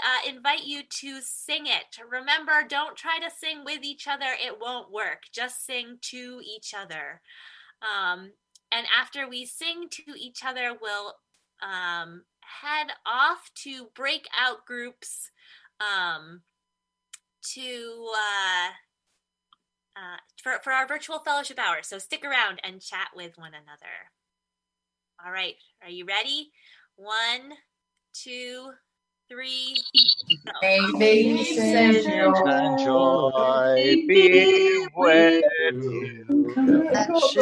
invite you to sing it. Remember, don't try to sing with each other. It won't work. Just sing to each other. And after we sing to each other, we'll head off to breakout groups for our virtual fellowship hour. So stick around and chat with one another. All right, are you ready? 1, 2, 3. May peace and joy be with you.